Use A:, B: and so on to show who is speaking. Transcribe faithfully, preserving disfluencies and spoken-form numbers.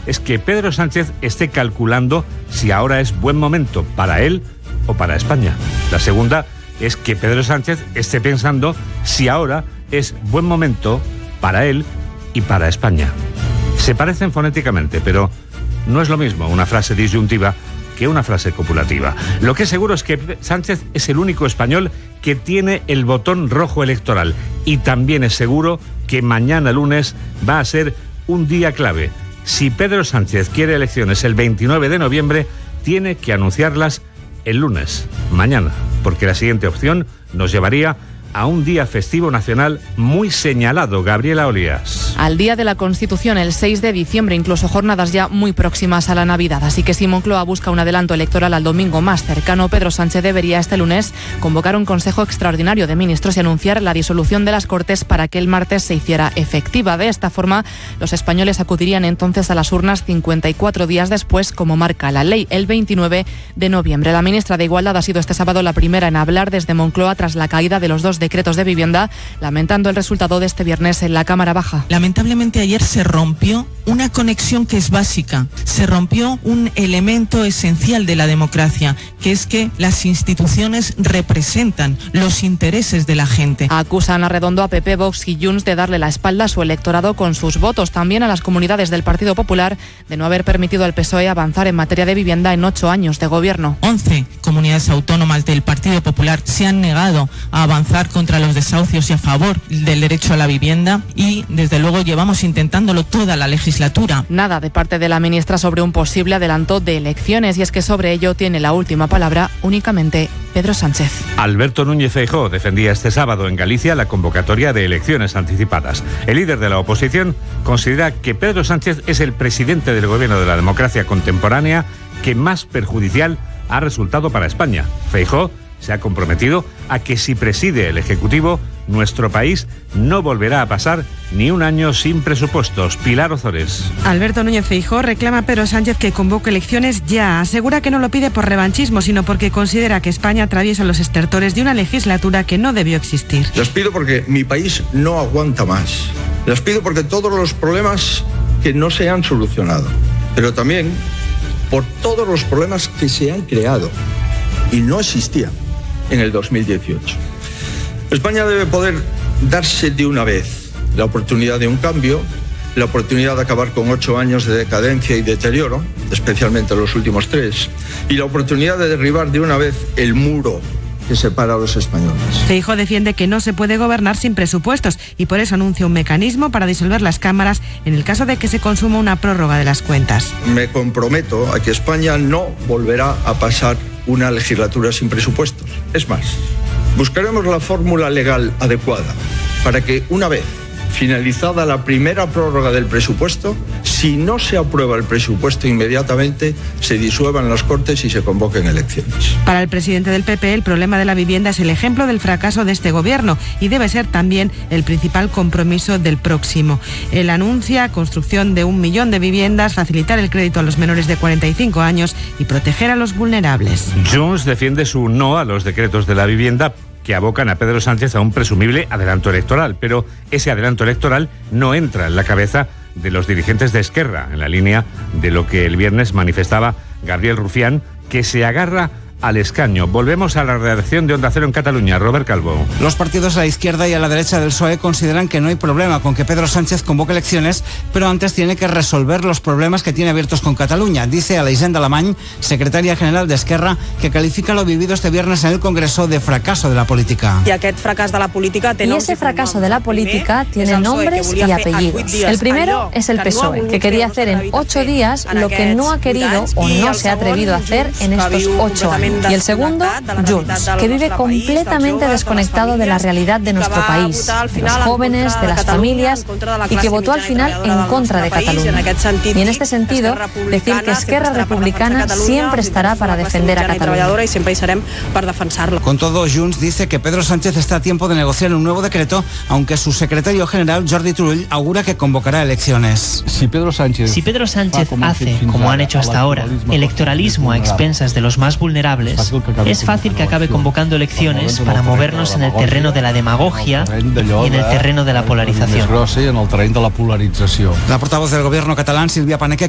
A: es que Pedro Sánchez esté calculando si ahora es buen momento para él o para España. La segunda es que Pedro Sánchez esté pensando si ahora es buen momento para él y para España. Se parecen fonéticamente, pero no es lo mismo una frase disyuntiva que una frase copulativa. Lo que es seguro es que Sánchez es el único español que tiene el botón rojo electoral, y también es seguro que mañana lunes va a ser un día clave. Si Pedro Sánchez quiere elecciones el veintinueve de noviembre, tiene que anunciarlas el lunes, mañana, porque la siguiente opción nos llevaría a un día festivo nacional muy señalado. Gabriela Olías.
B: Al Día de la Constitución, el seis de diciembre, incluso jornadas ya muy próximas a la Navidad. Así que si Moncloa busca un adelanto electoral al domingo más cercano, Pedro Sánchez debería este lunes convocar un Consejo Extraordinario de Ministros y anunciar la disolución de las Cortes para que el martes se hiciera efectiva. De esta forma, los españoles acudirían entonces a las urnas cincuenta y cuatro días después, como marca la ley, el veintinueve de noviembre. La ministra de Igualdad ha sido este sábado la primera en hablar desde Moncloa tras la caída de los dos decretos de vivienda, lamentando el resultado de este viernes en la Cámara Baja.
C: Lamentablemente ayer se rompió una conexión que es básica, se rompió un elemento esencial de la democracia, que es que las instituciones representan los intereses de la gente.
B: Acusan a Redondo, a P P, Vox y Junts de darle la espalda a su electorado con sus votos, también a las comunidades del Partido Popular, de no haber permitido al P S O E avanzar en materia de vivienda en ocho años de gobierno.
C: once comunidades autónomas del Partido Popular se han negado a avanzar contra los desahucios y a favor del derecho a la vivienda, y desde luego llevamos intentándolo toda la legislatura.
B: Nada de parte de la ministra sobre un posible adelanto de elecciones, y es que sobre ello tiene la última palabra únicamente Pedro Sánchez.
A: Alberto Núñez Feijóo defendía este sábado en Galicia la convocatoria de elecciones anticipadas. El líder de la oposición considera que Pedro Sánchez es el presidente del gobierno de la democracia contemporánea que más perjudicial ha resultado para España. Feijóo se ha comprometido a que si preside el Ejecutivo, nuestro país no volverá a pasar ni un año sin presupuestos. Pilar Ozores.
D: Alberto Núñez Feijóo reclama a Pedro Sánchez que convoque elecciones ya. Asegura que no lo pide por revanchismo, sino porque considera que España atraviesa los estertores de una legislatura que no debió existir.
E: Las pido porque mi país no aguanta más. Las pido porque todos los problemas que no se han solucionado, pero también por todos los problemas que se han creado y no existían en el dos mil dieciocho. España debe poder darse de una vez la oportunidad de un cambio, la oportunidad de acabar con ocho años de decadencia y deterioro, especialmente los últimos tres, y la oportunidad de derribar de una vez el muro que separa a los españoles.
D: Feijóo defiende que no se puede gobernar sin presupuestos y por eso anuncia un mecanismo para disolver las cámaras en el caso de que se consuma una prórroga de las cuentas.
E: Me comprometo a que España no volverá a pasar una legislatura sin presupuestos. Es más, buscaremos la fórmula legal adecuada para que, una vez finalizada la primera prórroga del presupuesto, si no se aprueba el presupuesto inmediatamente, se disuelvan las Cortes y se convoquen elecciones.
D: Para el presidente del P P, el problema de la vivienda es el ejemplo del fracaso de este gobierno y debe ser también el principal compromiso del próximo. Él anuncia construcción de un millón de viviendas, facilitar el crédito a los menores de cuarenta y cinco años y proteger a los vulnerables.
A: Junts defiende su no a los decretos de la vivienda que abocan a Pedro Sánchez a un presumible adelanto electoral, pero ese adelanto electoral no entra en la cabeza de los dirigentes de Esquerra, en la línea de lo que el viernes manifestaba Gabriel Rufián, que se agarra al escaño. Volvemos a la redacción de Onda Cero en Cataluña. Robert Calvo.
F: Los partidos a la izquierda y a la derecha del P S O E consideran que no hay problema con que Pedro Sánchez convoque elecciones, pero antes tiene que resolver los problemas que tiene abiertos con Cataluña. Dice Elisenda Alemany, secretaria general de Esquerra, que califica lo vivido este viernes en el Congreso de fracaso de la política.
G: Y aquest fracàs de la política
H: y ese fracaso de la política tiene nombres y apellidos. El primero es el P S O E, que quería hacer en ocho días lo que no ha querido o no se ha atrevido a hacer en estos ocho años. Y el segundo, Junts, que vive completamente desconectado de la realidad de nuestro país, de los jóvenes, de las familias, y que votó al final en contra de Cataluña. Y en este sentido, decir que Esquerra Republicana siempre estará para defender a Cataluña.
F: Con todo, Junts dice que Pedro Sánchez está a tiempo de negociar un nuevo decreto, aunque su secretario general, Jordi Turull, augura que convocará elecciones.
I: Si Pedro Sánchez,
J: si Pedro Sánchez hace, como han hecho hasta ahora, electoralismo a expensas de los más vulnerables, es fácil que acabe convocando elecciones para movernos en el terreno de la demagogia y en el terreno de la polarización.
F: La portavoz del gobierno catalán, Silvia Paneque,